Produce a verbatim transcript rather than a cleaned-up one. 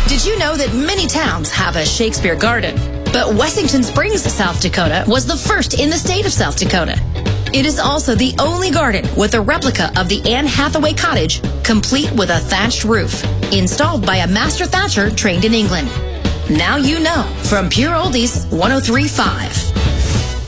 Did you know that many towns have a Shakespeare garden? But Wessington Springs, South Dakota was the first in the state of South Dakota. It is also the only garden with a replica of the Anne Hathaway cottage, complete with a thatched roof, installed by a master thatcher trained in England. Now you know from Pure Oldies one oh three point five.